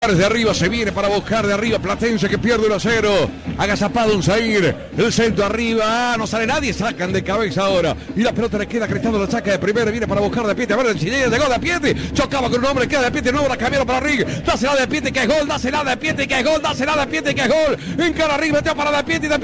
De arriba se viene para buscar de arriba Platense que pierde 1-0. Agazapado un Zaire. El centro arriba. No sale nadie. Sacan de cabeza ahora. Y la pelota le queda Cristaldo. La saca de primera. Viene para buscar de Piete. A ver, el chileno llegó de Piete. Chocaba con un hombre. Queda de Piete. Nuevo la cambiaron para Rig. Dásela de Piete que es gol. Dásela de Piete que es gol. Dásela de Piete que es gol. Encara Rig. Metió para de Piete.